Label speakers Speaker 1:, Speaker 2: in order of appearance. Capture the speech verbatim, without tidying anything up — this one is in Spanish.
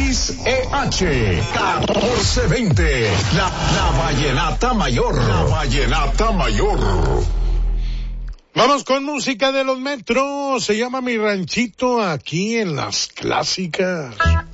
Speaker 1: X E H catorce veinte, la, la Vallenata Mayor, la Vallenata Mayor.
Speaker 2: Vamos con música de los Metros, se llama Mi Ranchito aquí en Las Clásicas.